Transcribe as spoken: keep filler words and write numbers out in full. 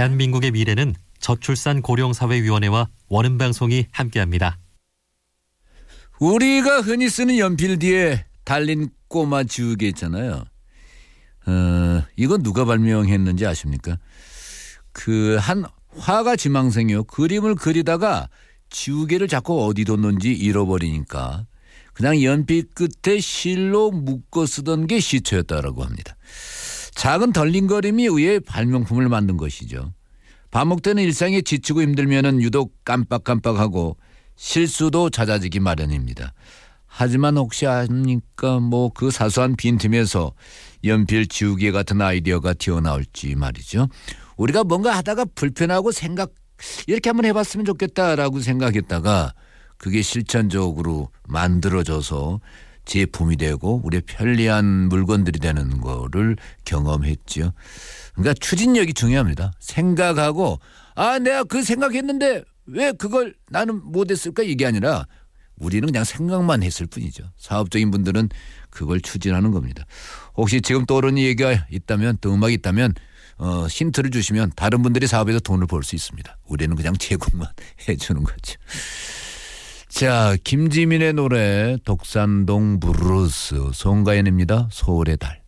대한민국의 미래는 저출산 고령사회위원회와 원음방송이 함께합니다. 우리가 흔히 쓰는 연필 뒤에 달린 꼬마 지우개 있잖아요. 어, 이건 누가 발명했는지 아십니까? 그 한 화가 지망생이요. 그림을 그리다가 지우개를 자꾸 어디 뒀는지 잃어버리니까 그냥 연필 끝에 실로 묶어 쓰던 게 시초였다라고 합니다. 작은 덜림거림이 의외의 발명품을 만든 것이죠. 반복되는 일상에 지치고 힘들면은 유독 깜빡깜빡하고 실수도 잦아지기 마련입니다. 하지만 혹시 아십니까? 뭐 그 사소한 빈틈에서 연필 지우개 같은 아이디어가 튀어나올지 말이죠. 우리가 뭔가 하다가 불편하고 생각 이렇게 한번 해봤으면 좋겠다라고 생각했다가 그게 실천적으로 만들어져서 제품이 되고 우리의 편리한 물건들이 되는 거를 경험했죠. 그러니까 추진력이 중요합니다. 생각하고 아 내가 그 생각했는데 왜 그걸 나는 못했을까 이게 아니라 우리는 그냥 생각만 했을 뿐이죠. 사업적인 분들은 그걸 추진하는 겁니다. 혹시 지금 떠오르는 얘기가 있다면 또 음악이 있다면 어, 힌트를 주시면 다른 분들이 사업에서 돈을 벌 수 있습니다. 우리는 그냥 제공만 해주는 거죠. 자, 김지민의 노래 독산동 브루스 송가연입니다. 서울의 달.